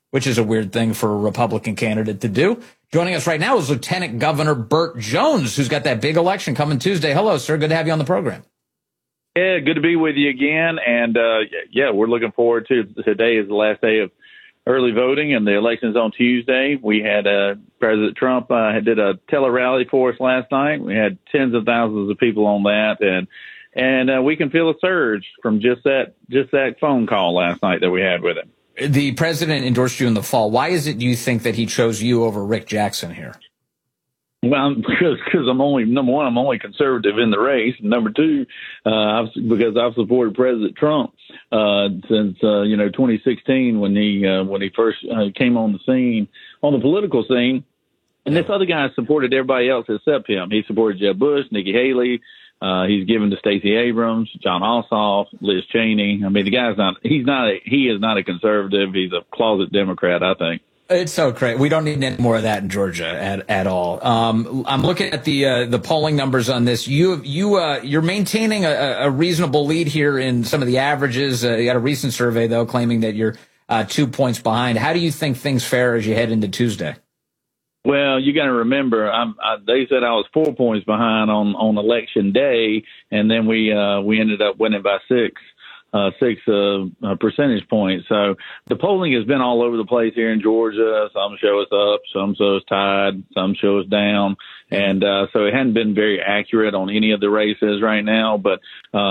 which is a weird thing for a Republican candidate to do. Joining us right now is Lieutenant Governor Burt Jones, who's got that big election coming Tuesday. Hello, sir. Good to have you on the program. Yeah, good to be with you again. And, we're looking forward to today is the last day of early voting, and the election's on Tuesday. We had President Trump did a tele-rally for us last night. We had tens of thousands of people on that, and we can feel a surge from just that phone call last night that we had with him. The president endorsed you in the fall. Why is it you think that he chose you over Rick Jackson here? Well, because I'm only conservative in the race. Number two, because I've supported President Trump since 2016 when he first came on the political scene. And this other guy supported everybody else except him. He supported Jeb Bush, Nikki Haley. He's given to Stacey Abrams, John Ossoff, Liz Cheney. I mean, he is not a conservative. He's a closet Democrat, I think. It's so crazy. We don't need any more of that in Georgia at all. I'm looking at the polling numbers on this. You're maintaining a reasonable lead here in some of the averages. You got a recent survey though claiming that you're 2 points behind. How do you think things fare as you head into Tuesday? Well, you got to remember, they said I was 4 points behind on election day, and then we ended up winning by six percentage points. So the polling has been all over the place here in Georgia. Some show us up, some show us tied, some show us down. And, so it hadn't been very accurate on any of the races right now, but,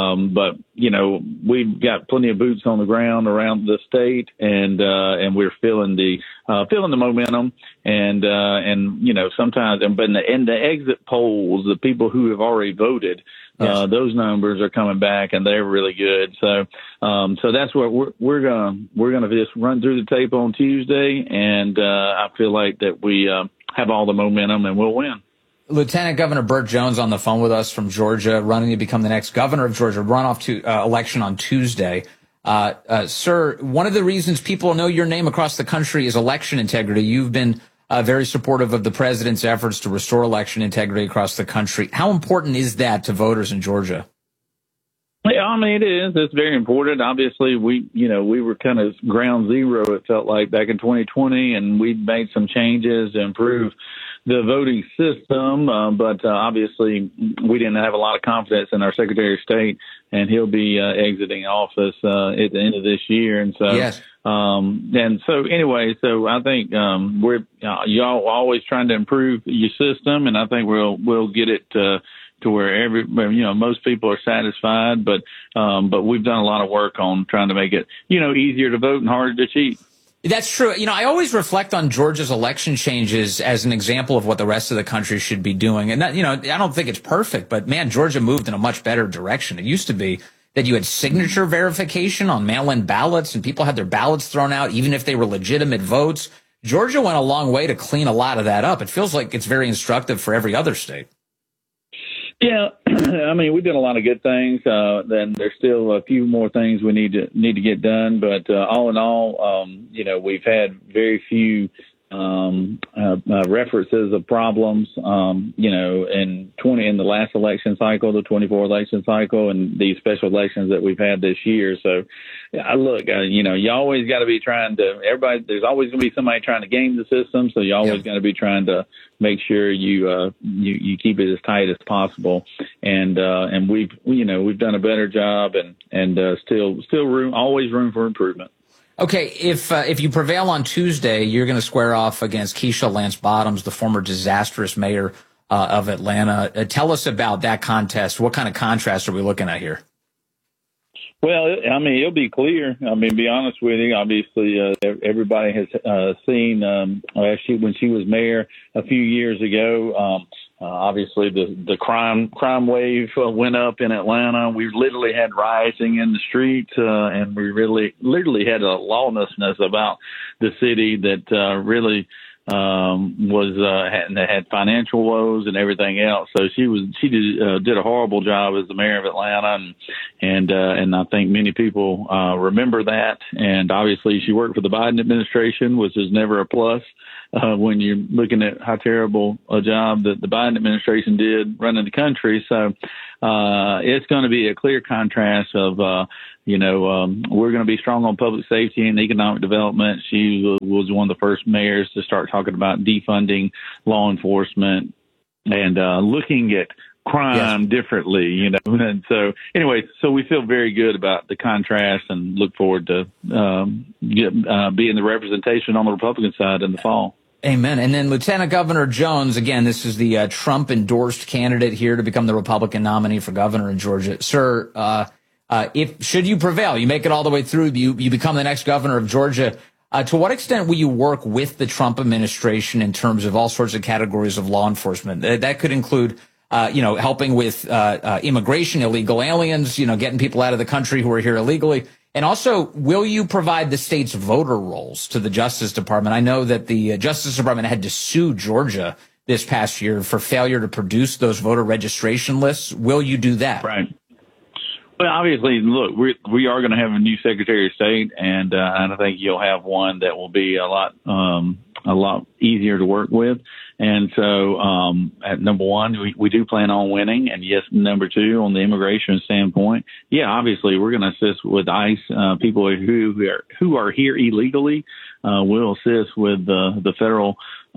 we've got plenty of boots on the ground around the state, and we're feeling the momentum. And sometimes, but in the exit polls, the people who have already voted, yes, those numbers are coming back, and they're really good. So that's what we're gonna just run through the tape on Tuesday, and I feel like that we have all the momentum, and we'll win. Lieutenant Governor Burt Jones on the phone with us from Georgia, running to become the next governor of Georgia, runoff to election on Tuesday. Sir, one of the reasons people know your name across the country is election integrity. You've been very supportive of the president's efforts to restore election integrity across the country. How important is that to voters in Georgia? Yeah, I mean, it is. It's very important. Obviously, we were kind of ground zero, it felt like, back in 2020, and we made some changes to improve the voting system. But obviously, we didn't have a lot of confidence in our Secretary of State, and he'll be exiting office at the end of this year. And so, yes. And so anyway, so I think y'all always trying to improve your system, and I think we'll get it to where most people are satisfied, but we've done a lot of work on trying to make it, easier to vote and harder to cheat. That's true. I always reflect on Georgia's election changes as an example of what the rest of the country should be doing. And that, I don't think it's perfect, but man, Georgia moved in a much better direction. It used to be that you had signature verification on mail-in ballots, and people had their ballots thrown out, even if they were legitimate votes. Georgia went a long way to clean a lot of that up. It feels like it's very instructive for every other state. Yeah, I mean, we did a lot of good things. Then there's still a few more things we need to get done. But all in all, we've had very few references of problems, in the last election cycle, the 24 election cycle, and these special elections that we've had this year. So, you always got to be trying to. There's always going to be somebody trying to game the system. So you always got to be trying to make sure you keep it as tight as possible. And we've done a better job, and still always room for improvement. Okay, if you prevail on Tuesday, you're going to square off against Keisha Lance Bottoms, the former disastrous mayor of Atlanta. Tell us about that contest. What kind of contrast are we looking at here? Well, it'll be clear. Be honest with you. Obviously, everybody has seen when she was mayor a few years ago. Obviously, the crime wave went up in Atlanta. We literally had rioting in the streets, and we literally had a lawlessness about the city that really had financial woes and everything else. So she did a horrible job as the mayor of Atlanta, and I think many people remember that. And obviously, she worked for the Biden administration, which is never a plus when you're looking at how terrible a job that the Biden administration did running the country. So it's going to be a clear contrast of, we're going to be strong on public safety and economic development. She was one of the first mayors to start talking about defunding law enforcement and looking at crime differently, And so anyway, so we feel very good about the contrast and look forward to being the representation on the Republican side in the fall. Amen. And then Lieutenant Governor Jones, again, this is the Trump-endorsed candidate here to become the Republican nominee for governor in Georgia. Sir, if should you prevail, you make it all the way through, you become the next governor of Georgia. To what extent will you work with the Trump administration in terms of all sorts of categories of law enforcement? That could include helping with immigration, illegal aliens, getting people out of the country who are here illegally. And also, will you provide the state's voter rolls to the Justice Department? I know that the Justice Department had to sue Georgia this past year for failure to produce those voter registration lists. Will you do that? Right. Well, obviously, look, we are going to have a new Secretary of State, and I think you'll have one that will be a lot easier to work with. And so, at number one, we do plan on winning. And yes, number two, on the immigration standpoint, obviously we're going to assist with ICE, people who are here illegally. We'll assist with the federal,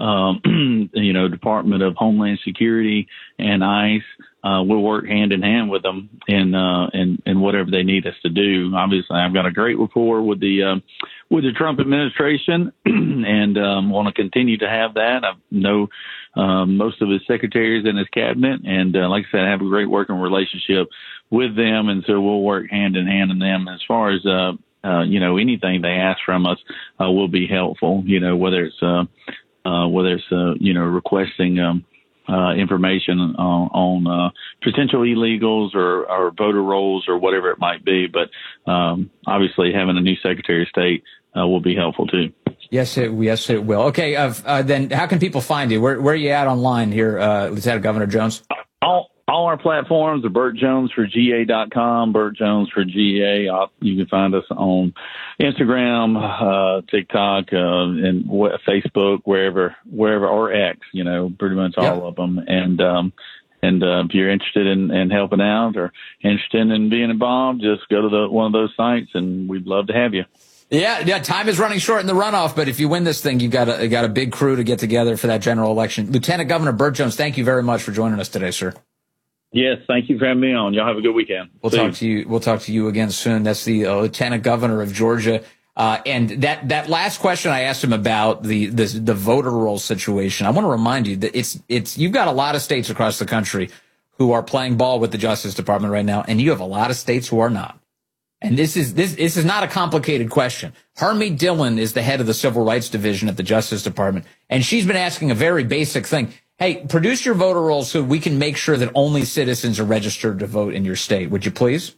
Department of Homeland Security and ICE. We'll work hand in hand with them in whatever they need us to do. Obviously, I've got a great rapport with the Trump administration and want to continue to have that. I know most of his secretaries and his cabinet, and like I said, I have a great working relationship with them, and so we'll work hand in hand in them. As far as anything they ask from us will be helpful. Whether it's requesting information on potential illegals or voter rolls or whatever it might be. But obviously, having a new Secretary of State will be helpful too. Yes, it will. Okay, then how can people find you? Where are you at online here, Lieutenant Governor Jones? All our platforms are BurtJonesForGA.com, Burt Jones for GA. You can find us on Instagram, TikTok, and Facebook, wherever, or X, pretty much all of them. And if you're interested in helping out or interested in being involved, just go to one of those sites, and we'd love to have you. Yeah. Time is running short in the runoff, but if you win this thing, you got a big crew to get together for that general election. Lieutenant Governor Burt Jones, thank you very much for joining us today, sir. Yes, thank you for having me on. Y'all have a good weekend. We'll talk to you again soon. That's the Lieutenant Governor of Georgia. And that last question I asked him about the voter roll situation, I want to remind you that it's you've got a lot of states across the country who are playing ball with the Justice Department right now, and you have a lot of states who are not. And this is not a complicated question. Harmeet Dillon is the head of the Civil Rights Division at the Justice Department, and she's been asking a very basic thing. Hey, produce your voter rolls so we can make sure that only citizens are registered to vote in your state. Would you please?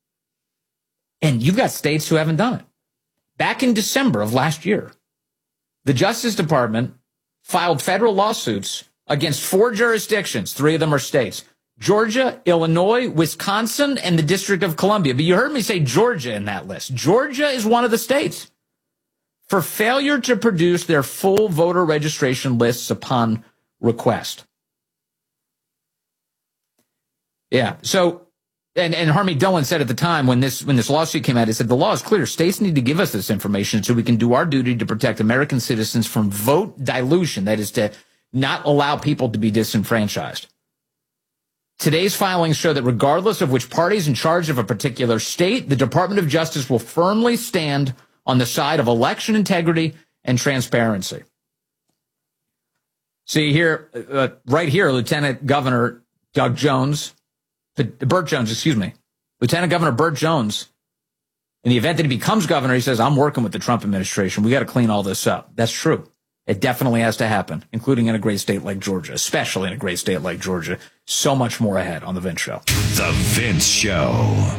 And you've got states who haven't done it. Back in December of last year, the Justice Department filed federal lawsuits against 4 jurisdictions. 3 of them are states: Georgia, Illinois, Wisconsin, and the District of Columbia. But you heard me say Georgia in that list. Georgia is one of the states for failure to produce their full voter registration lists upon request. Yeah. So, and Harmeet Dillon said at the time when this lawsuit came out, he said, the law is clear. States need to give us this information so we can do our duty to protect American citizens from vote dilution. That is to not allow people to be disenfranchised. Today's filings show that regardless of which party is in charge of a particular state, the Department of Justice will firmly stand on the side of election integrity and transparency. See here, right here, Lieutenant Governor Burt Jones, Lieutenant Governor Burt Jones, in the event that he becomes governor, he says, I'm working with the Trump administration. We got to clean all this up. That's true. It definitely has to happen, including in a great state like Georgia, especially in a great state like Georgia. So much more ahead on The Vince Show. The Vince Show.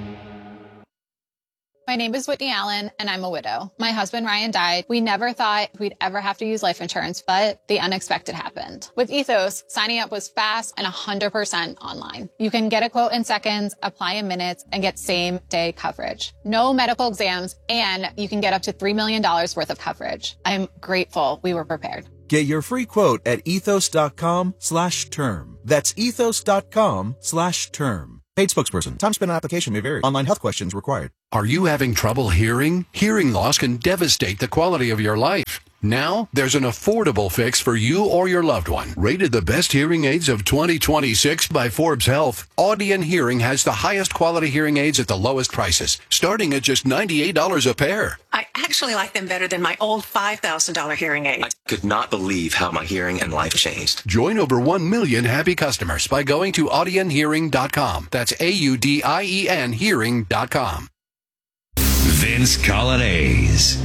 My name is Whitney Allen, and I'm a widow. My husband, Ryan, died. We never thought we'd ever have to use life insurance, but the unexpected happened. With Ethos, signing up was fast and 100% online. You can get a quote in seconds, apply in minutes, and get same-day coverage. No medical exams, and you can get up to $3 million worth of coverage. I'm grateful we were prepared. Get your free quote at ethos.com/term. That's ethos.com/term. Paid spokesperson. Time spent on application may vary. Online health questions required. Are you having trouble hearing? Hearing loss can devastate the quality of your life. Now, there's an affordable fix for you or your loved one. Rated the best hearing aids of 2026 by Forbes Health, Audion Hearing has the highest quality hearing aids at the lowest prices, starting at just $98 a pair. I actually like them better than my old $5,000 hearing aid. I could not believe how my hearing and life changed. Join over 1 million happy customers by going to audionhearing.com. That's AUDIEN hearing.com. Vince Colonnese.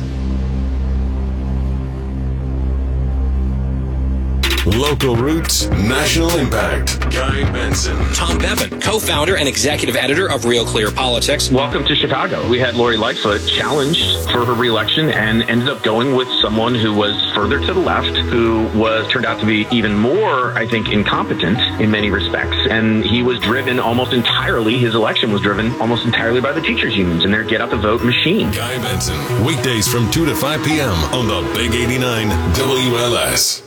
Local roots, national impact. Guy Benson. Tom Bevan, co-founder and executive editor of Real Clear Politics. Welcome to Chicago. We had Lori Lightfoot challenged for her reelection and ended up going with someone who was further to the left, who turned out to be even more, I think, incompetent in many respects. And he was driven almost entirely, his election was driven almost entirely by the teachers' unions and their get out the vote machine. Guy Benson, weekdays from 2 to 5 p.m. on the Big 89 WLS.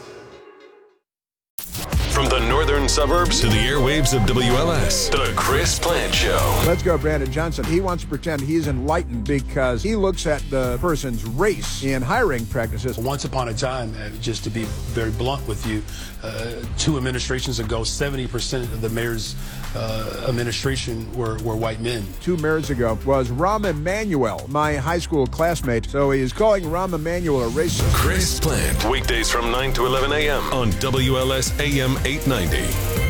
From the northern suburbs to the airwaves of WLS, the Chris Plant Show. Let's go, Brandon Johnson. He wants to pretend he's enlightened because he looks at the person's race in hiring practices. Once upon a time, just to be very blunt with you, 2 administrations ago, 70% of the mayor's administration were white men. 2 mayors ago was Rahm Emanuel, my high school classmate. So he is calling Rahm Emanuel a racist. Chris Plant, weekdays from 9 to 11 a.m. on WLS AM 890.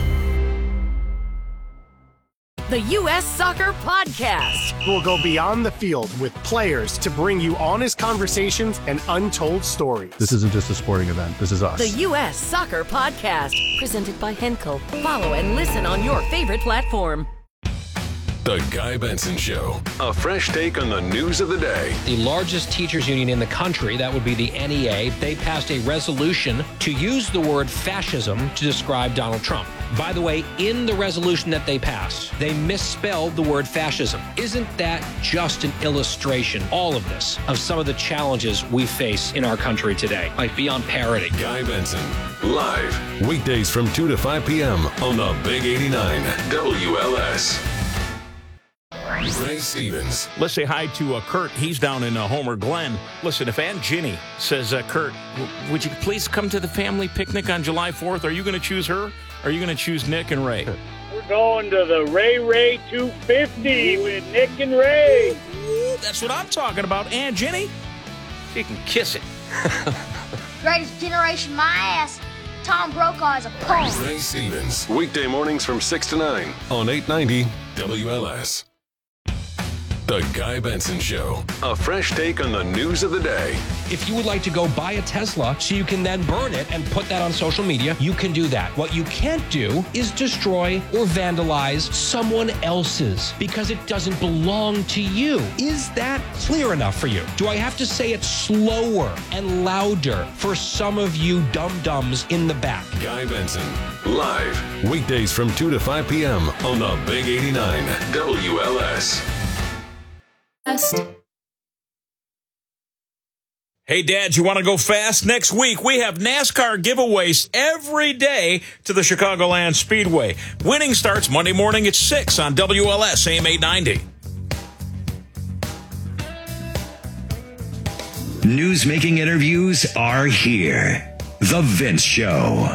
The U.S. Soccer Podcast. We'll go beyond the field with players to bring you honest conversations and untold stories. This isn't just a sporting event. This is us. The U.S. Soccer Podcast. Presented by Henkel. Follow and listen on your favorite platform. The Guy Benson Show. A fresh take on the news of the day. The largest teachers union in the country, that would be the NEA, they passed a resolution to use the word fascism to describe Donald Trump. By the way, in the resolution that they passed, they misspelled the word fascism. Isn't that just an illustration, all of this, of some of the challenges we face in our country today, like beyond parody? Guy Benson, live, weekdays from 2 to 5 p.m. on the Big 89 WLS. Ray Stevens. Let's say hi to Kurt. He's down in Homer Glen. Listen, if Aunt Ginny says, Kurt, would you please come to the family picnic on July 4th? Are you going to choose her? Or are you going to choose Nick and Ray? We're going to the Ray 250 with Nick and Ray. That's what I'm talking about. Aunt Ginny, she can kiss it. Greatest generation, my ass. Tom Brokaw is a punk. Ray Stevens. Weekday mornings from 6 to 9 on 890 WLS. The Guy Benson Show. A fresh take on the news of the day. If you would like to go buy a Tesla so you can then burn it and put that on social media, you can do that. What you can't do is destroy or vandalize someone else's because it doesn't belong to you. Is that clear enough for you? Do I have to say it slower and louder for some of you dum-dums in the back? Guy Benson, live, weekdays from 2 to 5 p.m. on the Big 89 WLS. Hey, Dad, you want to go fast? Next week, we have NASCAR giveaways every day to the Chicagoland Speedway. Winning starts Monday morning at 6 on WLS AM 890. News-making interviews are here. The Vince Show.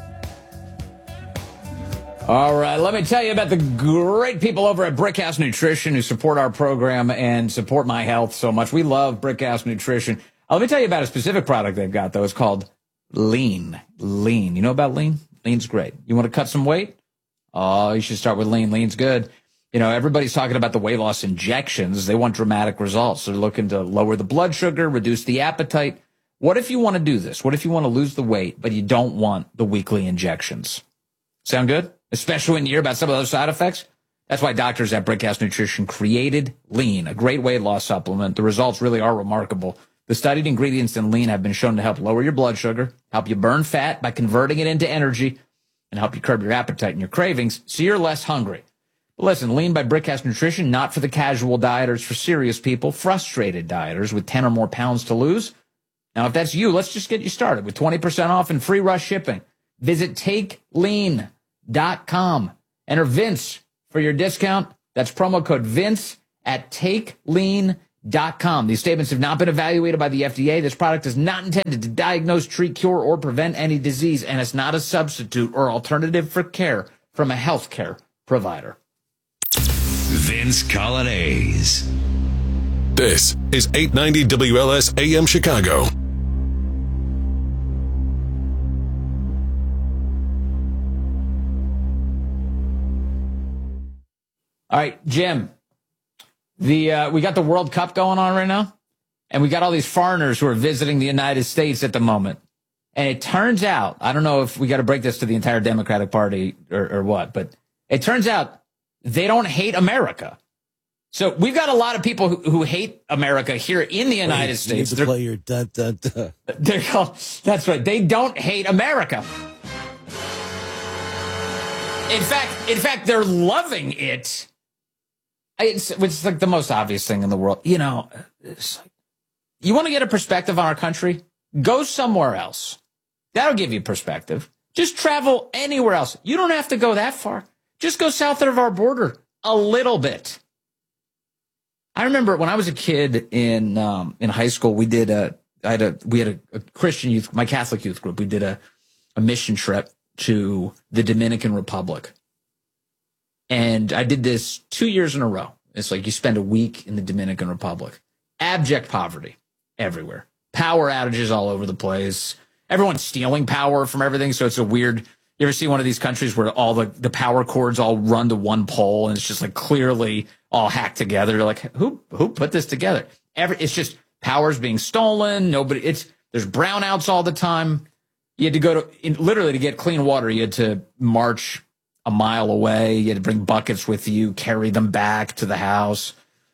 All right, let me tell you about the great people over at Brickhouse Nutrition who support our program and support my health so much. We love Brickhouse Nutrition. Let me tell you about a specific product they've got, though. It's called Lean. Lean. You know about Lean? Lean's great. You want to cut some weight? Oh, you should start with Lean. Lean's good. You know, everybody's talking about the weight loss injections. They want dramatic results. They're looking to lower the blood sugar, reduce the appetite. What if you want to do this? What if you want to lose the weight, but you don't want the weekly injections? Sound good? Especially when you hear about some of those side effects. That's why doctors at Brickhouse Nutrition created Lean, a great weight loss supplement. The results really are remarkable. The studied ingredients in Lean have been shown to help lower your blood sugar, help you burn fat by converting it into energy, and help you curb your appetite and your cravings so you're less hungry. But listen, Lean by Brickhouse Nutrition, not for the casual dieters, for serious people, frustrated dieters with 10 or more pounds to lose. Now, if that's you, let's just get you started with 20% off and free rush shipping. Visit TakeLean.com. Enter Vince for your discount. That's promo code Vince at TakeLean.com. These statements have not been evaluated by the FDA. This product is not intended to diagnose, treat, cure, or prevent any disease, and it's not a substitute or alternative for care from a healthcare provider. Vince Coglianese. This is 890 WLS AM Chicago. All right, Jim, we got the World Cup going on right now, and we got all these foreigners who are visiting the United States at the moment. And it turns out, I don't know if we got to break this to the entire Democratic Party or what, but it turns out they don't hate America. So we've got a lot of people who hate America here in the United States. You need to play your da-da-da. They're called, that's right. They don't hate America. In fact, they're loving it. It's like the most obvious thing in the world. You know, it's like, you want to get a perspective on our country? Go somewhere else. That'll give you perspective. Just travel anywhere else. You don't have to go that far. Just go south of our border a little bit. I remember when I was a kid in high school, we had a Christian youth, my Catholic youth group. We did a mission trip to the Dominican Republic. And I did this 2 years in a row. It's like you spend a week in the Dominican Republic. Abject poverty everywhere. Power outages all over the place. Everyone's stealing power from everything. So it's a weird, you ever see one of these countries where all the power cords all run to one pole and it's just like clearly all hacked together? You're like, who put this together? It's just power's being stolen. There's brownouts all the time. You had to go literally to get clean water. You had to march a mile away. You had to bring buckets with you, carry them back to the house.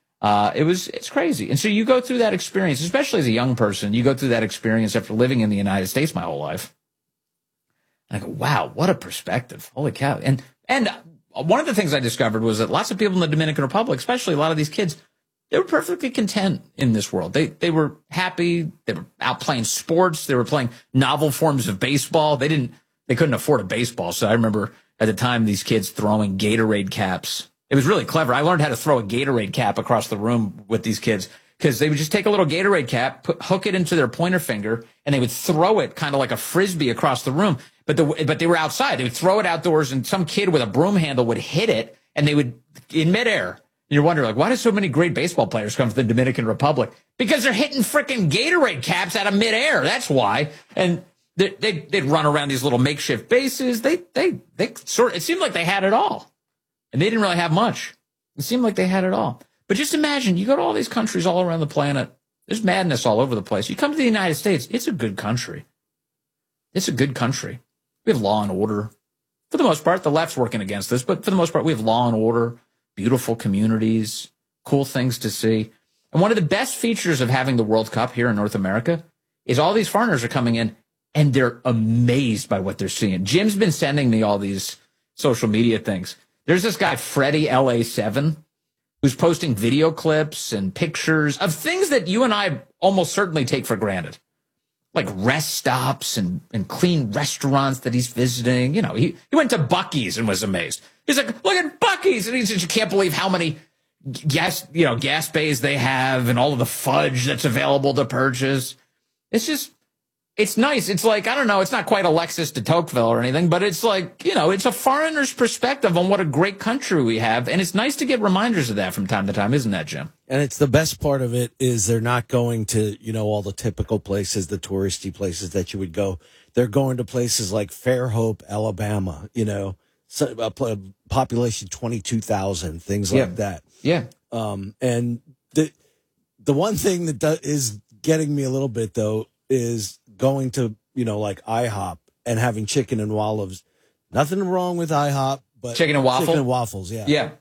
It's crazy. And so you go through that experience, especially as a young person, you go through that experience after living in the United States my whole life. And I go, wow, what a perspective. Holy cow. And one of the things I discovered was that lots of people in the Dominican Republic, especially a lot of these kids, they were perfectly content in this world. They were happy. They were out playing sports. They were playing novel forms of baseball. They couldn't afford a baseball. So I remember at the time, these kids throwing Gatorade caps. It was really clever. I learned how to throw a Gatorade cap across the room with these kids because they would just take a little Gatorade cap, hook it into their pointer finger, and they would throw it kind of like a Frisbee across the room. But they were outside. They would throw it outdoors, and some kid with a broom handle would hit it, and they would, in midair. And you're wondering, like, why do so many great baseball players come from the Dominican Republic? Because they're hitting freaking Gatorade caps out of midair. That's why. And they'd run around these little makeshift bases. It seemed like they had it all. And they didn't really have much. It seemed like they had it all. But just imagine, you go to all these countries all around the planet. There's madness all over the place. You come to the United States, it's a good country. It's a good country. We have law and order. For the most part, the left's working against this, but for the most part, we have law and order, beautiful communities, cool things to see. And one of the best features of having the World Cup here in North America is all these foreigners are coming in and they're amazed by what they're seeing. Jim's been sending me all these social media things. There's this guy, Freddie LA7, who's posting video clips and pictures of things that you and I almost certainly take for granted, like rest stops and clean restaurants that he's visiting. You know, he went to Buc-ee's and was amazed. He's like, look at Buc-ee's. And he says, you can't believe how many gas bays they have and all of the fudge that's available to purchase. It's nice. It's like, I don't know, it's not quite Alexis de Tocqueville or anything, but it's like, it's a foreigner's perspective on what a great country we have. And it's nice to get reminders of that from time to time, isn't that, Jim? And it's the best part of it is they're not going to, all the typical places, the touristy places that you would go. They're going to places like Fairhope, Alabama, population 22,000, things like that. Yeah. And the one thing that is getting me a little bit, though, is going to, like IHOP and having chicken and olives. Nothing wrong with IHOP, but chicken and waffles, yeah. Yeah.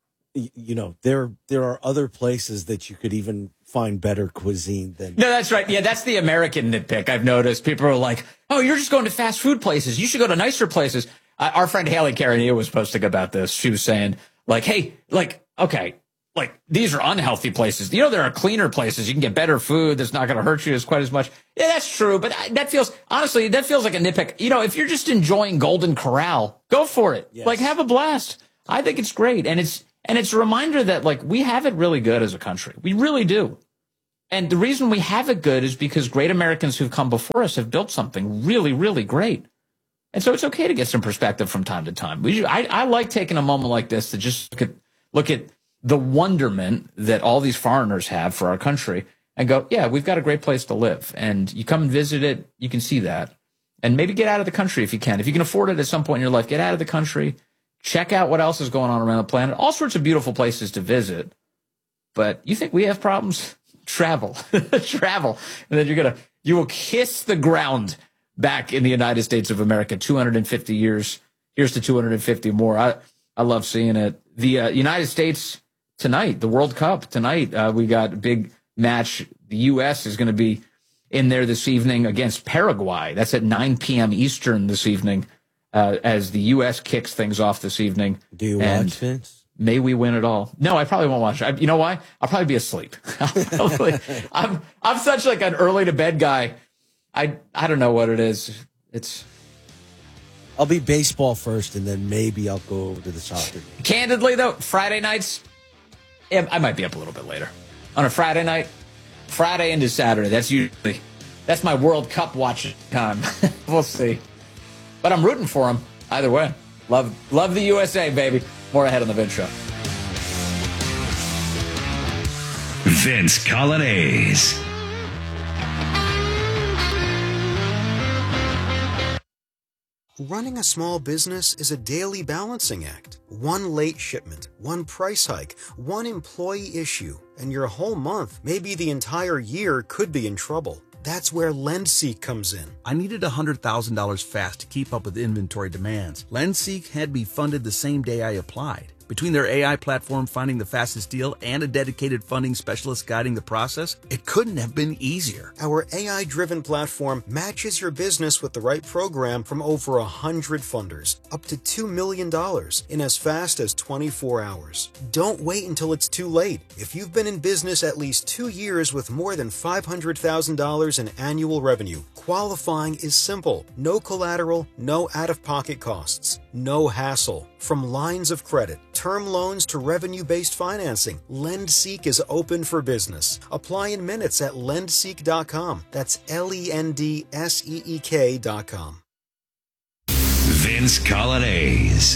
There are other places that you could even find better cuisine than. No, that's right. Yeah, that's the American nitpick. I've noticed people are like, "Oh, you're just going to fast food places. You should go to nicer places." Our friend Haley Carania was posting about this. She was saying, like, "Hey, okay, like these are unhealthy places. You know, there are cleaner places. You can get better food that's not going to hurt you quite as much. Yeah, that's true. But that feels like a nitpick. You know, if you're just enjoying Golden Corral, go for it. Yes. Like, have a blast. I think it's great. And it's a reminder that, like, we have it really good as a country. We really do. And the reason we have it good is because great Americans who've come before us have built something really, really great. And so it's okay to get some perspective from time to time. I like taking a moment like this to just look at the wonderment that all these foreigners have for our country and go, yeah, we've got a great place to live. And you come and visit it, you can see that. And maybe get out of the country if you can. If you can afford it at some point in your life, get out of the country. Check out what else is going on around the planet. All sorts of beautiful places to visit. But you think we have problems? Travel. Travel. And then you will kiss the ground back in the United States of America. 250 years. Here's to 250 more. I love seeing it. The United States tonight, the World Cup tonight, we got a big match. The U.S. is going to be in there this evening against Paraguay. That's at 9 p.m. Eastern this evening, as the U.S. kicks things off this evening. Do you watch, Vince? May we win it all? No, I probably won't watch it. You know why? I'll probably be asleep. I'm such like an early to bed guy. I don't know what it is. I'll be baseball first, and then maybe I'll go over to the soccer game. Candidly, though, Friday nights, I might be up a little bit later. On a Friday night, Friday into Saturday, that's my World Cup watching time. We'll see. But I'm rooting for them either way. Love the USA, baby. More ahead on the Vince Show. Vince Coglianese. Running a small business is a daily balancing act. One late shipment, one price hike, one employee issue, and your whole month, maybe the entire year, could be in trouble. That's where LendSeek comes in. I needed $100,000 fast to keep up with inventory demands. LendSeek had me funded the same day I applied. Between their AI platform finding the fastest deal and a dedicated funding specialist guiding the process, it couldn't have been easier. Our AI-driven platform matches your business with the right program from over 100 funders, up to $2 million in as fast as 24 hours. Don't wait until it's too late. If you've been in business at least 2 years with more than $500,000 in annual revenue, qualifying is simple. No collateral, no out-of-pocket costs, no hassle. From lines of credit, term loans to revenue-based financing, LendSeek is open for business. Apply in minutes at lendseek.com. That's LENDSEEK.com. Vince Coglianese.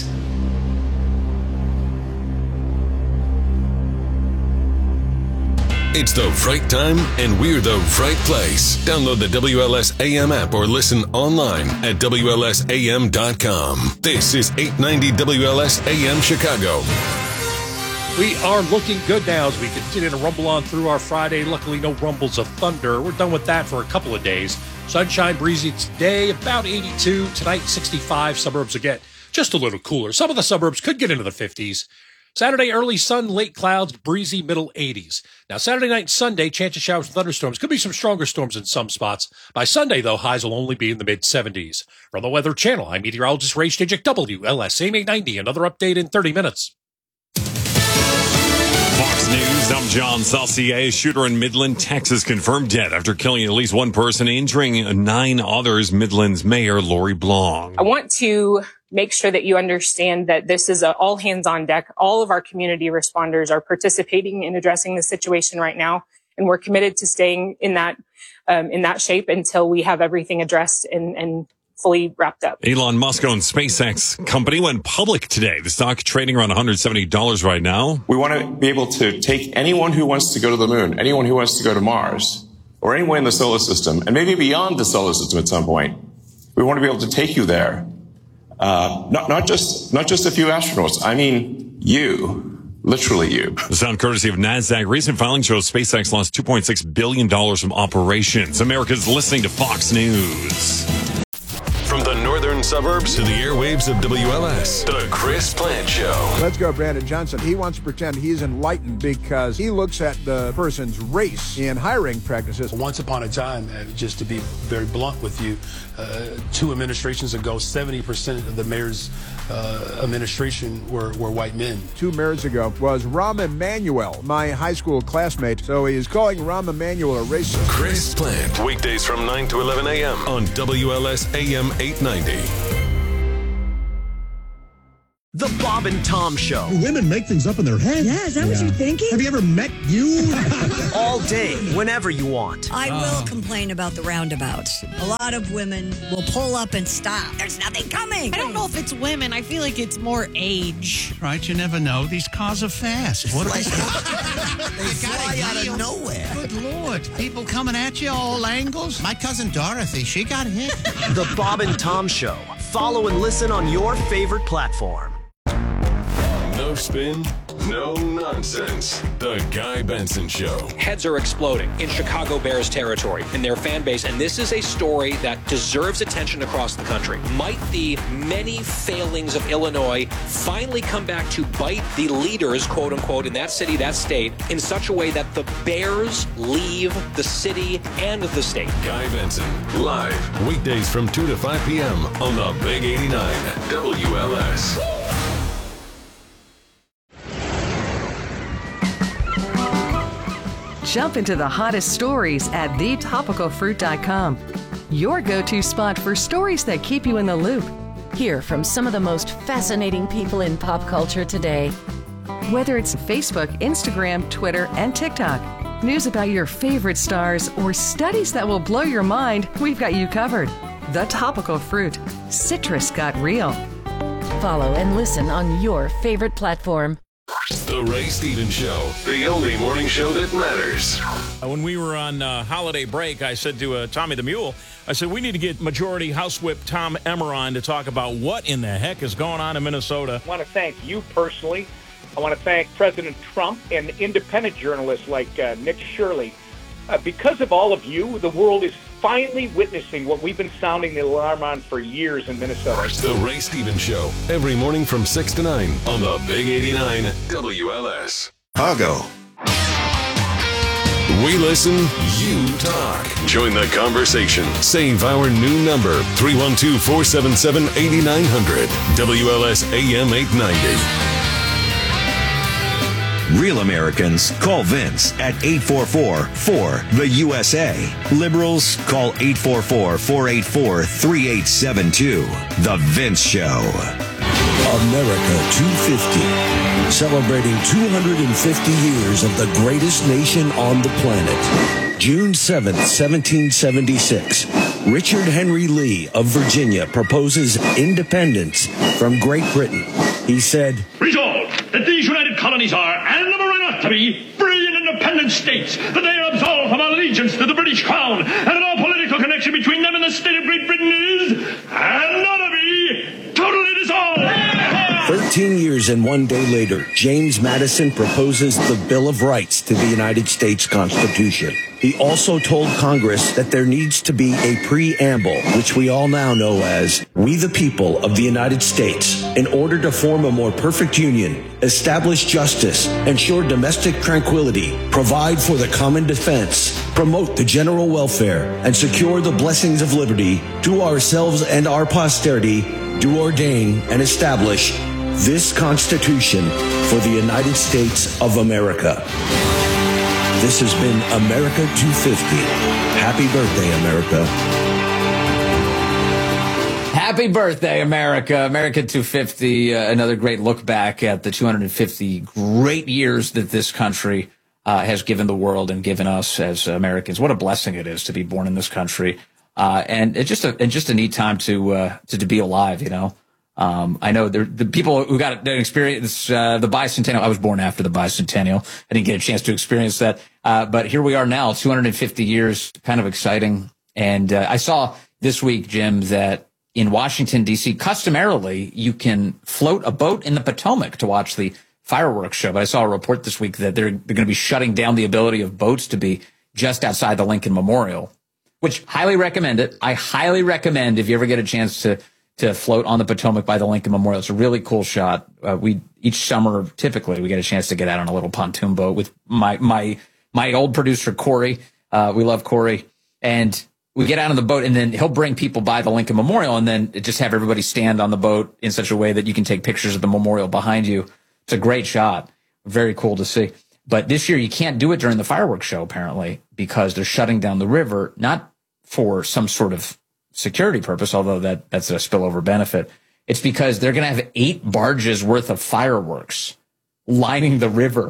It's the right time, and we're the right place. Download the WLS AM app or listen online at WLSAM.com. This is 890 WLS AM Chicago. We are looking good now as we continue to rumble on through our Friday. Luckily, no rumbles of thunder. We're done with that for a couple of days. Sunshine, breezy today, about 82. Tonight, 65. Suburbs again, just a little cooler. Some of the suburbs could get into the 50s. Saturday, early sun, late clouds, breezy, middle 80s. Now, Saturday night and Sunday, chance of showers and thunderstorms. Could be some stronger storms in some spots. By Sunday, though, highs will only be in the mid-70s. From the Weather Channel, I'm meteorologist Ray Stijik, WLS AM 890. Another update in 30 minutes. Fox News, I'm John Saucier. Shooter in Midland, Texas, confirmed dead after killing at least one person, injuring 9 others. Midland's Mayor Lori Blanc. I want to make sure that you understand that this is all hands on deck. All of our community responders are participating in addressing the situation right now, and we're committed to staying in that shape until we have everything addressed and fully wrapped up. Elon Musk owned SpaceX company went public today. The stock trading around $170 right now. We want to be able to take anyone who wants to go to the moon, anyone who wants to go to Mars, or anywhere in the solar system, and maybe beyond the solar system at some point. We want to be able to take you there. Not just a few astronauts. I mean, you. Literally you. The sound courtesy of NASDAQ. Recent filing shows SpaceX lost $2.6 billion from operations. America's listening to Fox News. From the northern western suburbs to the airwaves of WLS. The Chris Plant Show. Let's go, Brandon Johnson. He wants to pretend he's enlightened because he looks at the person's race in hiring practices. Once upon a time, just to be very blunt with you, 2 administrations ago, 70% of the mayor's administration were white men. 2 mayors ago was Rahm Emanuel, my high school classmate. So he is calling Rahm Emanuel a racist. Chris Plant, weekdays from 9 to 11 a.m. on WLS AM 890. The Bob and Tom Show. Women make things up in their head. Yeah, is that what you're thinking? Have you ever met you? All day, whenever you want. I will complain about the roundabouts. A lot of women will pull up and stop. There's nothing coming. I don't know if it's women. I feel like it's more age. Right, you never know. These cars are fast. What They fly out of nowhere. Good Lord. People coming at you all angles. My cousin Dorothy, she got hit. The Bob and Tom Show. Follow and listen on your favorite platform. No spin, no nonsense. The Guy Benson Show. Heads are exploding in Chicago Bears territory, in their fan base, and this is a story that deserves attention across the country. Might the many failings of Illinois finally come back to bite the leaders, quote unquote, in that city, that state, in such a way that the Bears leave the city and the state? Guy Benson, live, weekdays from 2 to 5 p.m. on the Big 89 WLS. Jump into the hottest stories at thetopicalfruit.com. Your go-to spot for stories that keep you in the loop. Hear from some of the most fascinating people in pop culture today. Whether it's Facebook, Instagram, Twitter, and TikTok, news about your favorite stars, or studies that will blow your mind, we've got you covered. The Topical Fruit. Citrus got real. Follow and listen on your favorite platform. The Ray Stevens Show, the only morning show that matters. When we were on holiday break, I said to Tommy the Mule, I said, we need to get Majority House Whip Tom Emmer on to talk about what in the heck is going on in Minnesota. I want to thank you personally. I want to thank President Trump and independent journalists like Nick Shirley. Because of all of you, the world is finally witnessing what we've been sounding the alarm on for years in Minnesota. The Ray Stevens Show, every morning from 6 to 9 on the Big 89 WLS. Chicago. We listen, you talk. Join the conversation. Save our new number, 312-477-8900. WLS AM 890. Real Americans call Vince at 844-4-THE-USA. Liberals call 844-484-3872. The Vince Show. America 250. Celebrating 250 years of the greatest nation on the planet. June 7th, 1776. Richard Henry Lee of Virginia proposes independence from Great Britain. He said, Resolved that these united colonies are, and never are to be, free and independent states, that they are absolved from allegiance to the British Crown, and that all political connection between them and the state of Great Britain is, and not to be, totally dissolved. 13 years and 1 day later, James Madison proposes the Bill of Rights to the United States Constitution. He also told Congress that there needs to be a preamble, which we all now know as "We the people of the United States, in order to form a more perfect union, establish justice, ensure domestic tranquility, provide for the common defense, promote the general welfare, and secure the blessings of liberty, to ourselves and our posterity, do ordain and establish this Constitution for the United States of America." This has been America 250. Happy birthday, America. Happy birthday, America. America 250, another great look back at the 250 great years that this country has given the world and given us as Americans. What a blessing it is to be born in this country. And it's just a neat time to be alive, you know. I know the people who got to experience the bicentennial. I was born after the bicentennial. I didn't get a chance to experience that. But here we are now, 250 years, kind of exciting. And I saw this week, Jim, that in Washington, D.C., customarily, you can float a boat in the Potomac to watch the fireworks show. But I saw a report this week that they're going to be shutting down the ability of boats to be just outside the Lincoln Memorial, which highly recommend it. I highly recommend if you ever get a chance to to float on the Potomac by the Lincoln Memorial. It's a really cool shot. Each summer, typically, we get a chance to get out on a little pontoon boat with my old producer, Corey. We love Corey. And we get out on the boat, and then he'll bring people by the Lincoln Memorial, and then just have everybody stand on the boat in such a way that you can take pictures of the memorial behind you. It's a great shot. Very cool to see. But this year, you can't do it during the fireworks show, apparently, because they're shutting down the river, not for some sort of security purpose, although that's a spillover benefit. It's because they're going to have 8 barges worth of fireworks lining the river.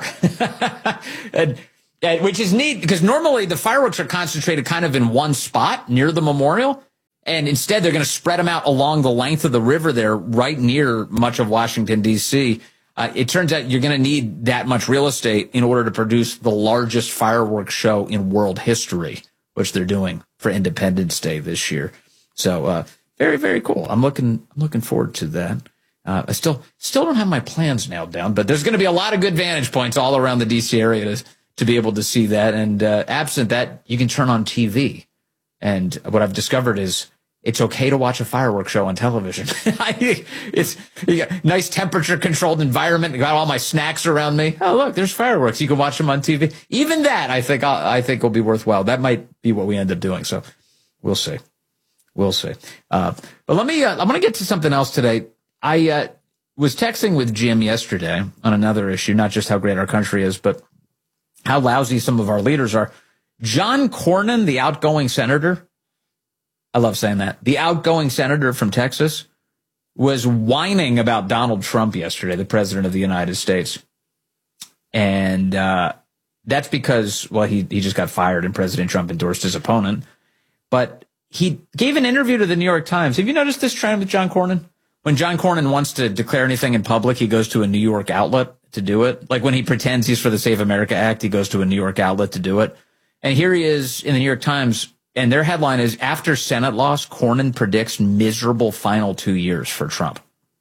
Which is neat, because normally the fireworks are concentrated kind of in one spot near the memorial. And instead, they're going to spread them out along the length of the river there, right near much of Washington, D.C. It turns out you're going to need that much real estate in order to produce the largest fireworks show in world history, which they're doing for Independence Day this year. So, very, very cool. I'm looking forward to that. I still don't have my plans nailed down, but there's going to be a lot of good vantage points all around the D.C. area to be able to see that. And absent that, you can turn on TV. And what I've discovered is it's okay to watch a fireworks show on television. It's you got nice temperature-controlled environment. I got all my snacks around me. Oh, look, there's fireworks. You can watch them on TV. Even that, I think will be worthwhile. That might be what we end up doing. So we'll see. We'll see. But I'm going to get to something else today. I was texting with Jim yesterday on another issue, not just how great our country is, but how lousy some of our leaders are. John Cornyn, the outgoing senator, I love saying that, the outgoing senator from Texas, was whining about Donald Trump yesterday, the president of the United States. And that's because, well, he just got fired and President Trump endorsed his opponent. But he gave an interview to the New York Times. Have you noticed this trend with John Cornyn? When John Cornyn wants to declare anything in public, he goes to a New York outlet to do it. Like when he pretends he's for the Save America Act, he goes to a New York outlet to do it. And here he is in the New York Times, and their headline is, after Senate loss, Cornyn predicts miserable final 2 years for Trump.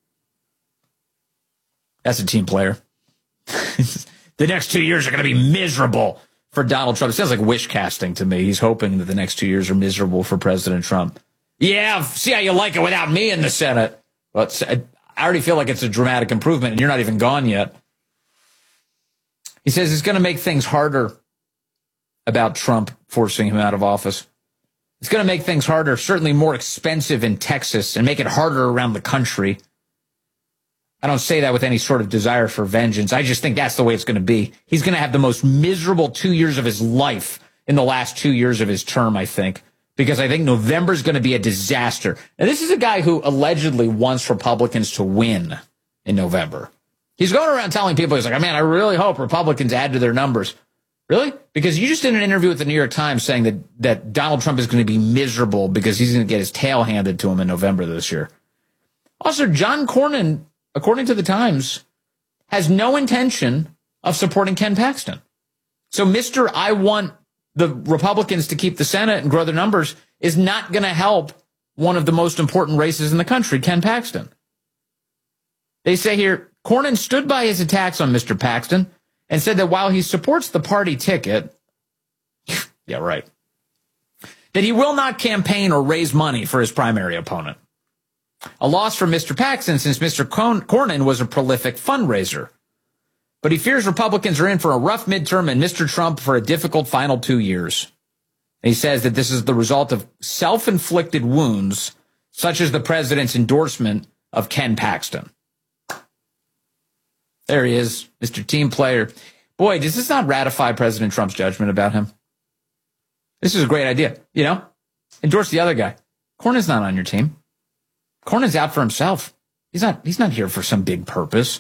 That's a team player. The next 2 years are going to be miserable for Donald Trump. It sounds like wish casting to me. He's hoping that the next 2 years are miserable for President Trump. Yeah, see how you like it without me in the Senate. Well, I already feel like it's a dramatic improvement, and you're not even gone yet. He says it's going to make things harder about Trump forcing him out of office. It's going to make things harder, certainly more expensive in Texas, and make it harder around the country. I don't say that with any sort of desire for vengeance. I just think that's the way it's going to be. He's going to have the most miserable 2 years of his life in the last 2 years of his term, I think, because I think November is going to be a disaster. And this is a guy who allegedly wants Republicans to win in November. He's going around telling people, he's like, man, I really hope Republicans add to their numbers. Really? Because you just did an interview with the New York Times saying that Donald Trump is going to be miserable because he's going to get his tail handed to him in November this year. Also, John Cornyn, according to the Times, has no intention of supporting Ken Paxton. So Mr. I want the Republicans to keep the Senate and grow their numbers is not going to help one of the most important races in the country, Ken Paxton. They say here, Cornyn stood by his attacks on Mr. Paxton and said that while he supports the party ticket, yeah, right, that he will not campaign or raise money for his primary opponent. A loss for Mr. Paxton since Mr. Cornyn was a prolific fundraiser. But he fears Republicans are in for a rough midterm and Mr. Trump for a difficult final 2 years. And he says that this is the result of self-inflicted wounds, such as the president's endorsement of Ken Paxton. There he is, Mr. Team Player. Boy, does this not ratify President Trump's judgment about him? This is a great idea, you know? Endorse the other guy. Cornyn's not on your team. Cornyn's out for himself. He's not here for some big purpose.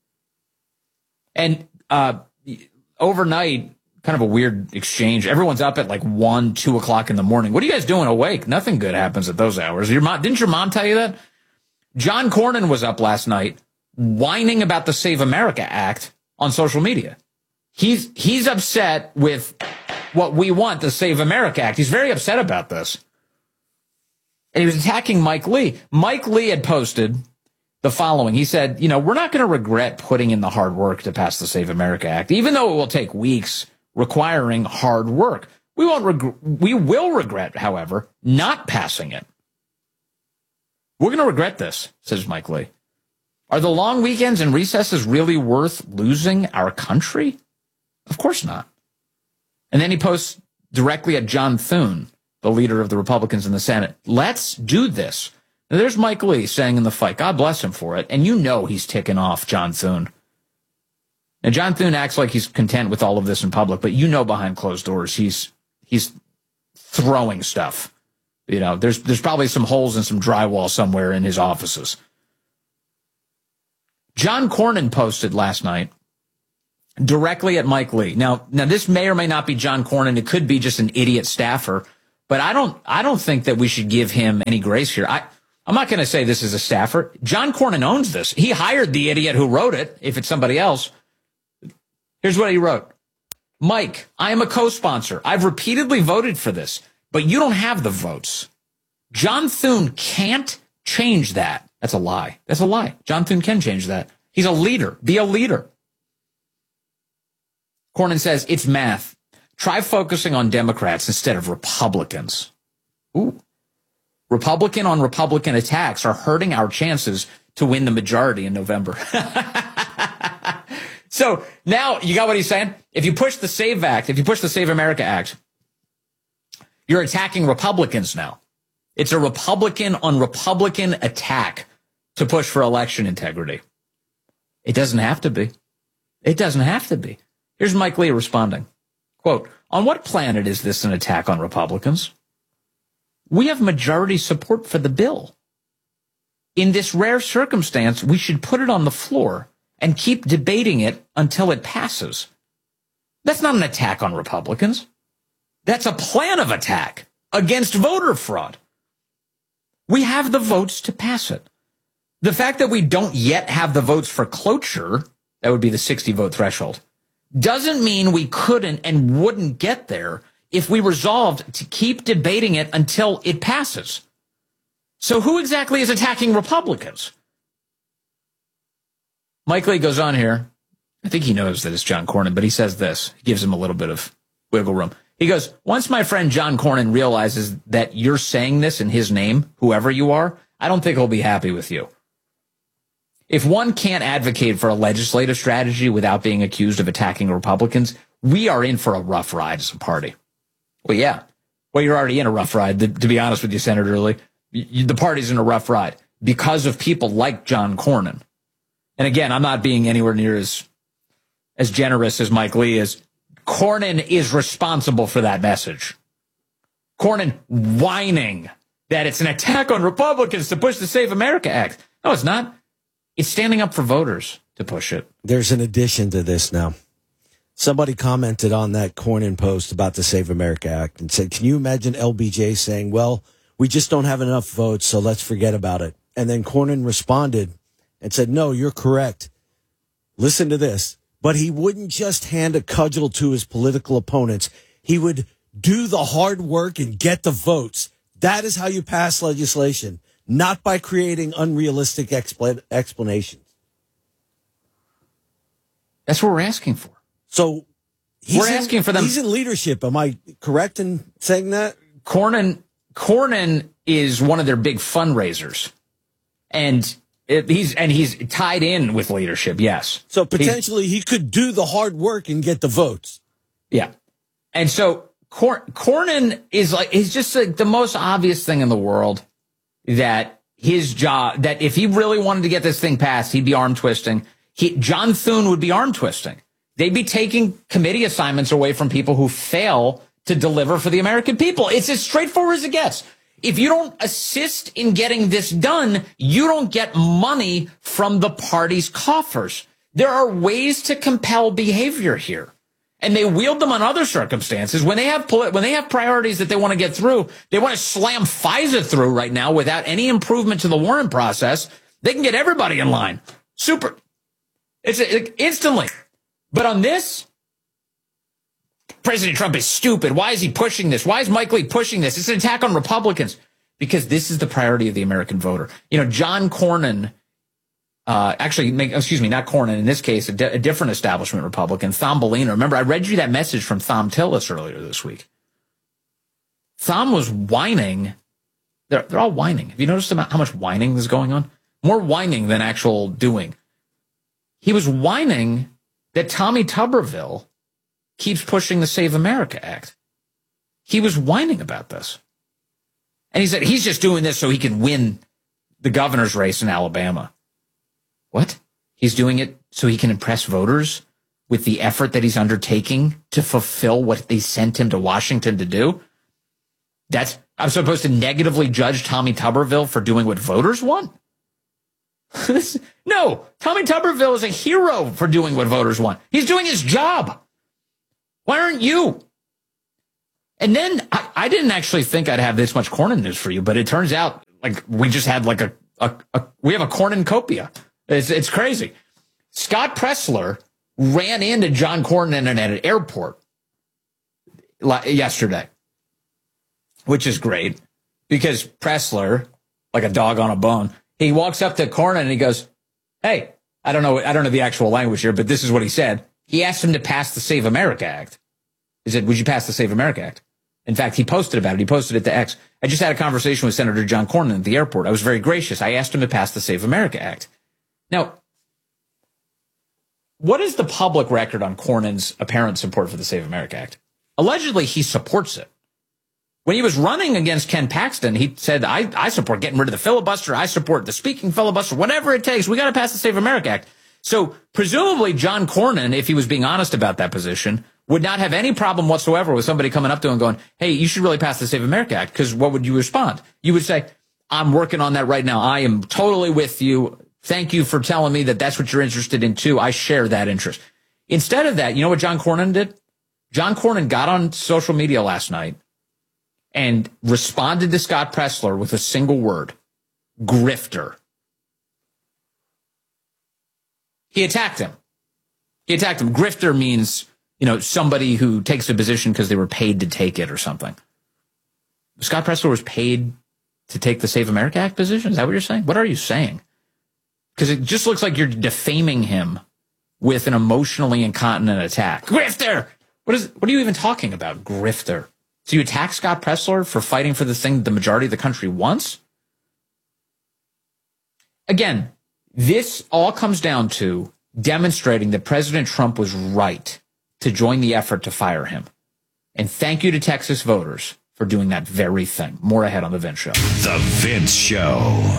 And overnight, kind of a weird exchange. Everyone's up at like 1, 2 o'clock in the morning. What are you guys doing awake? Nothing good happens at those hours. Didn't your mom tell you that? John Cornyn was up last night whining about the Save America Act on social media. He's upset with what we want, the Save America Act. He's very upset about this. And he was attacking Mike Lee. Mike Lee had posted the following. He said, we're not going to regret putting in the hard work to pass the Save America Act, even though it will take weeks, requiring hard work. We will regret, however, not passing it. We're going to regret this, says Mike Lee. Are the long weekends and recesses really worth losing our country? Of course not. And then he posts directly at John Thune, the leader of the Republicans in the Senate. Let's do this. Now, there's Mike Lee saying in the fight, God bless him for it. And you know he's ticking off John Thune. Now, John Thune acts like he's content with all of this in public, but you know behind closed doors he's throwing stuff. You know, there's probably some holes in some drywall somewhere in his offices. John Cornyn posted last night directly at Mike Lee. Now this may or may not be John Cornyn. It could be just an idiot staffer, but I don't think that we should give him any grace here. I'm not going to say this is a staffer. John Cornyn owns this. He hired the idiot who wrote it. If it's somebody else, here's what he wrote. Mike, I am a co-sponsor. I've repeatedly voted for this, but you don't have the votes. John Thune can't change that. That's a lie. That's a lie. John Thune can change that. He's a leader. Be a leader. Cornyn says, it's math. Try focusing on Democrats instead of Republicans. Ooh. Republican on Republican attacks are hurting our chances to win the majority in November. So now you got what he's saying? If you push the SAVE Act, if you push the Save America Act, you're attacking Republicans now. It's a Republican on Republican attack to push for election integrity. It doesn't have to be. It doesn't have to be. Here's Mike Lee responding. Quote, on what planet is this an attack on Republicans? We have majority support for the bill. In this rare circumstance, we should put it on the floor and keep debating it until it passes. That's not an attack on Republicans. That's a plan of attack against voter fraud. We have the votes to pass it. The fact that we don't yet have the votes for cloture, that would be the 60-vote threshold, doesn't mean we couldn't and wouldn't get there if we resolved to keep debating it until it passes. So who exactly is attacking Republicans? Mike Lee goes on here. I think he knows that it's John Cornyn, but he says this. He gives him a little bit of wiggle room. He goes, once my friend John Cornyn realizes that you're saying this in his name, whoever you are, I don't think he'll be happy with you. If one can't advocate for a legislative strategy without being accused of attacking Republicans, we are in for a rough ride as a party. Well, yeah. Well, you're already in a rough ride, to be honest with you, Senator Lee. The party's in a rough ride because of people like John Cornyn. And again, I'm not being anywhere near as generous as Mike Lee is. Cornyn is responsible for that message. Cornyn whining that it's an attack on Republicans to push the Save America Act. No, it's not. It's standing up for voters to push it. There's an addition to this now. Somebody commented on that Cornyn post about the Save America Act and said, can you imagine LBJ saying, well, we just don't have enough votes, so let's forget about it. And then Cornyn responded and said, no, you're correct. Listen to this. But he wouldn't just hand a cudgel to his political opponents. He would do the hard work and get the votes. That is how you pass legislation, not by creating unrealistic explanations. That's what we're asking for. So we're asking for them. He's in leadership. Am I correct in saying that? Cornyn is one of their big fundraisers, and he's tied in with leadership. Yes. So potentially he could do the hard work and get the votes. Yeah. And so Cornyn is just like the most obvious thing in the world that his job, that if he really wanted to get this thing passed, he'd be arm twisting. John Thune would be arm twisting. They'd be taking committee assignments away from people who fail to deliver for the American people. It's as straightforward as it gets. If you don't assist in getting this done, you don't get money from the party's coffers. There are ways to compel behavior here. And they wield them on other circumstances. When they have priorities that they want to get through, they want to slam FISA through right now without any improvement to the Warren process. They can get everybody in line. Super. It's instantly. But on this, President Trump is stupid. Why is he pushing this? Why is Mike Lee pushing this? It's an attack on Republicans. Because this is the priority of the American voter. You know, John Cornyn, not Cornyn, in this case, a different establishment Republican, Thom Bellino. Remember, I read you that message from Thom Tillis earlier this week. Thom was whining They're all whining. Have you noticed how much whining is going on? More whining than actual doing. He was whining that Tommy Tuberville keeps pushing the Save America Act. He was whining about this. And he said he's just doing this so he can win the governor's race in Alabama. What? He's doing it so he can impress voters with the effort that he's undertaking to fulfill what they sent him to Washington to do? I'm supposed to negatively judge Tommy Tuberville for doing what voters want? No, Tommy Tuberville is a hero for doing what voters want. He's doing his job. Why aren't you? And then I didn't actually think I'd have this much Cornyn news for you, but it turns out like we just had like we have a cornucopia. It's crazy. Scott Presler ran into John Cornyn at an airport yesterday, which is great because Presler, like a dog on a bone, he walks up to Cornyn and he goes, "Hey, I don't know the actual language here, but this is what he said." He asked him to pass the Save America Act. He said, "Would you pass the Save America Act?" In fact, he posted about it. He posted it to X. I just had a conversation with Senator John Cornyn at the airport. I was very gracious. I asked him to pass the Save America Act. Now, what is the public record on Cornyn's apparent support for the Save America Act? Allegedly, he supports it. When he was running against Ken Paxton, he said, I support getting rid of the filibuster. I support the speaking filibuster, whatever it takes. We got to pass the Save America Act. So presumably John Cornyn, if he was being honest about that position, would not have any problem whatsoever with somebody coming up to him and going, "Hey, you should really pass the Save America Act." Because what would you respond? You would say, "I'm working on that right now. I am totally with you. Thank you for telling me that that's what you're interested in too. I share that interest." Instead of that, you know what John Cornyn did? John Cornyn got on social media last night and responded to Scott Presler with a single word: grifter. He attacked him. Grifter means, somebody who takes a position because they were paid to take it or something. Scott Presler was paid to take the Save America Act position? Is that what you're saying? What are you saying? Because it just looks like you're defaming him with an emotionally incontinent attack. Grifter! What are you even talking about, grifter? So you attack Scott Presler for fighting for the thing that the majority of the country wants? Again, this all comes down to demonstrating that President Trump was right to join the effort to fire him. And thank you to Texas voters for doing that very thing. More ahead on The Vince Show. The Vince Show.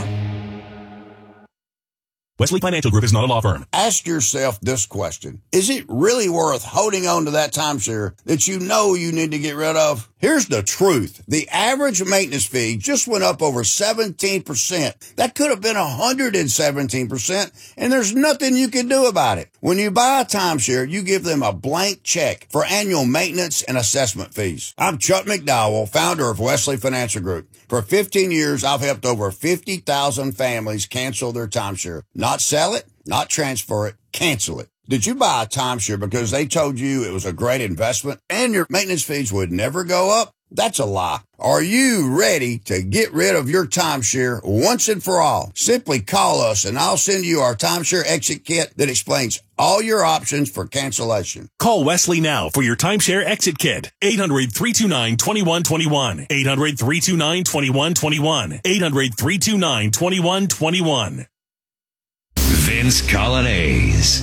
Wesley Financial Group is not a law firm. Ask yourself this question. Is it really worth holding on to that timeshare that you know you need to get rid of? Here's the truth. The average maintenance fee just went up over 17%. That could have been 117%, and there's nothing you can do about it. When you buy a timeshare, you give them a blank check for annual maintenance and assessment fees. I'm Chuck McDowell, founder of Wesley Financial Group. For 15 years, I've helped over 50,000 families cancel their timeshare. Not sell it, not transfer it, cancel it. Did you buy a timeshare because they told you it was a great investment and your maintenance fees would never go up? That's a lie. Are you ready to get rid of your timeshare once and for all? Simply call us and I'll send you our timeshare exit kit that explains all your options for cancellation. Call Wesley now for your timeshare exit kit. 800-329-2121. 800-329-2121. 800-329-2121. Vince Colonnese.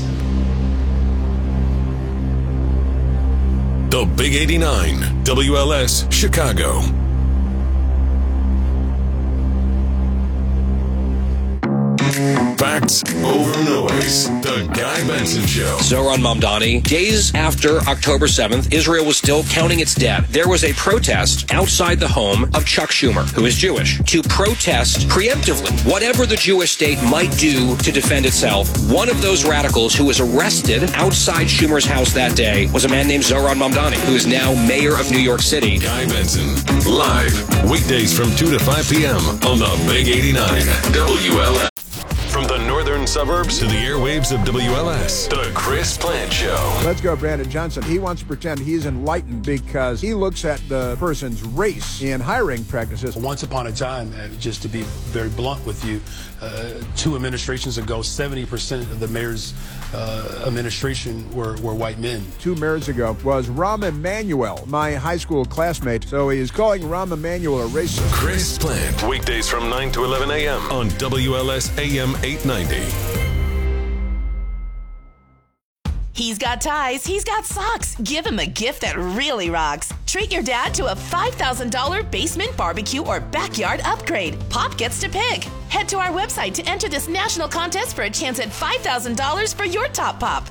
The Big 89, WLS, Chicago. Facts over noise. The Guy Benson Show. Zohran Mamdani. Days after October 7th, Israel was still counting its dead. There was a protest outside the home of Chuck Schumer, who is Jewish, to protest preemptively whatever the Jewish state might do to defend itself. One of those radicals who was arrested outside Schumer's house that day was a man named Zohran Mamdani, who is now mayor of New York City. Guy Benson, live, weekdays from 2 to 5 p.m. on the Big 89, WLS. From the northern suburbs to the airwaves of WLS, The Chris Plant Show. Let's go, Brandon Johnson. He wants to pretend he's enlightened because he looks at the person's race in hiring practices. Once upon a time, just to be very blunt with you, 2 administrations ago, 70% of the mayor's administration were white men. 2 mayors ago was Rahm Emanuel, my high school classmate. So he is calling Rahm Emanuel a racist. Chris Plant, weekdays from 9 to 11 a.m. on WLS AM 890. He's got ties, he's got socks. Give him a gift that really rocks. Treat your dad to a $5,000 basement barbecue or backyard upgrade. Pop gets to pick. Head to our website to enter this national contest for a chance at $5,000 for your top pop.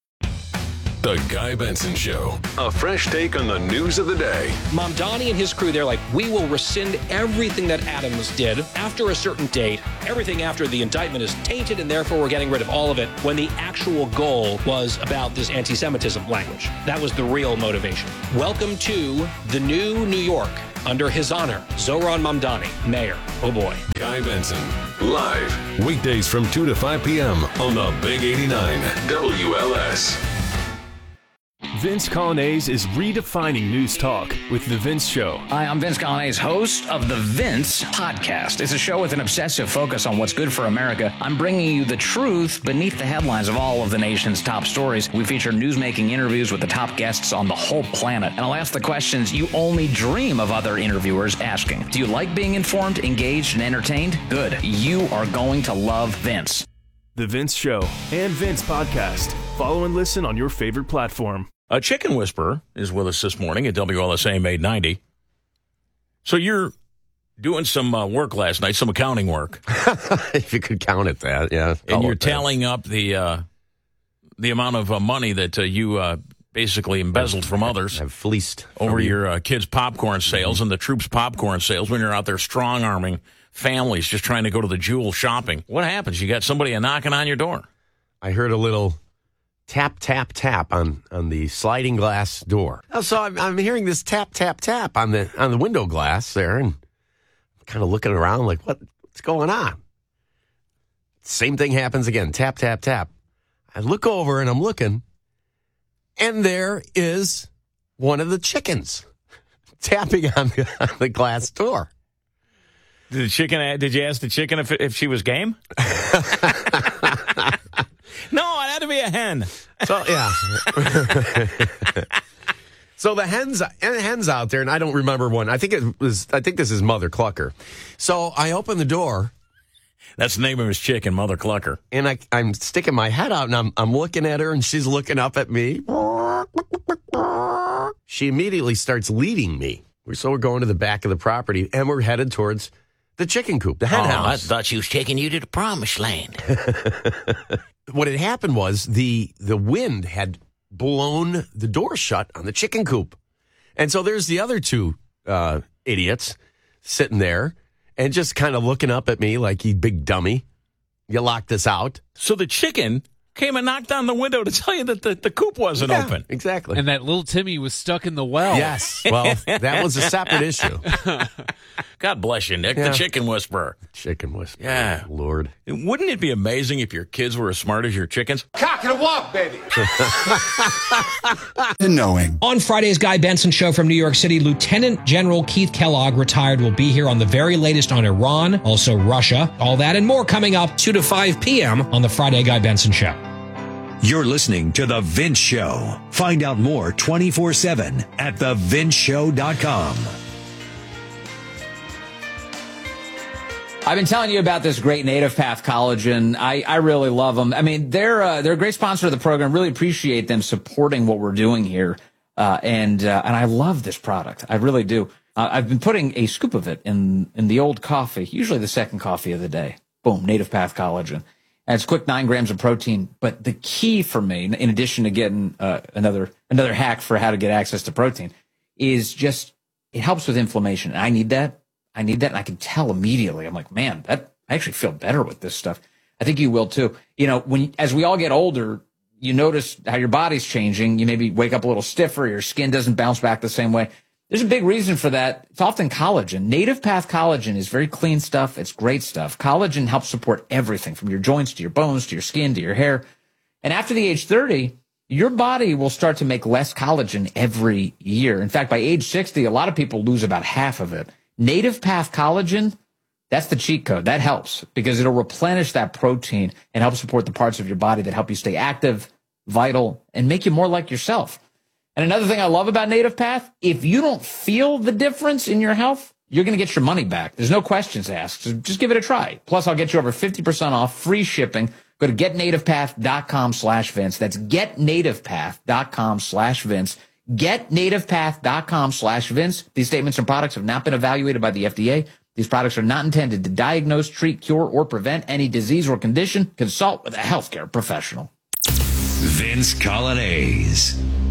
The Guy Benson Show. A fresh take on the news of the day. Mamdani and his crew, they're like, we will rescind everything that Adams did after a certain date. Everything after the indictment is tainted, and therefore we're getting rid of all of it, when the actual goal was about this anti-Semitism language. That was the real motivation. Welcome to the new New York. Under his honor, Zohran Mamdani, mayor. Oh boy. Guy Benson, live. Weekdays from 2 to 5 p.m. on the Big 89 WLS. Vince Colonnese is redefining news talk with The Vince Show. Hi, I'm Vince Colonnese, host of The Vince Podcast. It's a show with an obsessive focus on what's good for America. I'm bringing you the truth beneath the headlines of all of the nation's top stories. We feature newsmaking interviews with the top guests on the whole planet. And I'll ask the questions you only dream of other interviewers asking. Do you like being informed, engaged, and entertained? Good. You are going to love Vince. The Vince Show and Vince Podcast. Follow and listen on your favorite platform. A chicken whisperer is with us this morning at WLSA 890. So you're doing some work last night, some accounting work. If you could count it that, yeah. And you're tallying up the amount of money that you basically embezzled from others. Have fleeced. Over your kids' popcorn sales and the troops' popcorn sales when you're out there strong-arming families just trying to go to the Jewel shopping. What happens? You got somebody knocking on your door. I heard a little tap, tap, tap on the sliding glass door. So I'm hearing this tap, tap, tap on the window glass there, and I'm kind of looking around like, what's going on? Same thing happens again. Tap, tap, tap. I look over and I'm looking, and there is one of the chickens tapping on the glass door. Did you ask the chicken if she was game? No, it had to be a hen. So yeah. So the hen's out there, and I don't remember one. I think this is Mother Clucker. So I open the door. That's the name of his chicken, Mother Clucker. And I'm sticking my head out, and I'm looking at her, and she's looking up at me. She immediately starts leading me. So we're going to the back of the property, and we're headed towards the chicken coop, the hen house. I thought she was taking you to the promised land. What had happened was the wind had blown the door shut on the chicken coop. And so there's the other 2 idiots sitting there and just kind of looking up at me like, you big dummy. You locked this out. So the chicken came and knocked on the window to tell you that the coop wasn't open. Exactly. And that little Timmy was stuck in the well. Yes. Well, that was a separate issue. God bless you, Nick, the chicken whisperer. Chicken whisperer. Yeah. Lord. Wouldn't it be amazing if your kids were as smart as your chickens? Cock and a walk, baby. Knowing. On Friday's Guy Benson Show from New York City, Lieutenant General Keith Kellogg, retired, will be here on the very latest on Iran, also Russia. All that and more coming up 2 to 5 p.m. on the Friday Guy Benson Show. You're listening to The Vince Show. Find out more 24/7 at thevinceshow.com. I've been telling you about this great Native Path collagen. I really love them. I mean, they're a great sponsor of the program. Really appreciate them supporting what we're doing here. And I love this product. I really do. I've been putting a scoop of it in the old coffee, usually the second coffee of the day. Boom, Native Path collagen. And it's quick 9 grams of protein. But the key for me, in addition to getting another hack for how to get access to protein, is just it helps with inflammation. And I need that. And I can tell immediately. I'm like, man, I actually feel better with this stuff. I think you will too. You know, as we all get older, you notice how your body's changing. You maybe wake up a little stiffer. Your skin doesn't bounce back the same way. There's a big reason for that. It's often collagen. Native Path collagen is very clean stuff. It's great stuff. Collagen helps support everything from your joints to your bones to your skin to your hair. And after the age 30, your body will start to make less collagen every year. In fact, by age 60, a lot of people lose about half of it. Native Path collagen, that's the cheat code. That helps because it'll replenish that protein and help support the parts of your body that help you stay active, vital, and make you more like yourself. And another thing I love about Native Path, if you don't feel the difference in your health, you're going to get your money back. There's no questions asked. So just give it a try. Plus, I'll get you over 50% off, free shipping. Go to getnativepath.com/Vince. That's getnativepath.com/Vince. Getnativepath.com/Vince. These statements and products have not been evaluated by the FDA. These products are not intended to diagnose, treat, cure, or prevent any disease or condition. Consult with a healthcare professional. Vince Coglianese.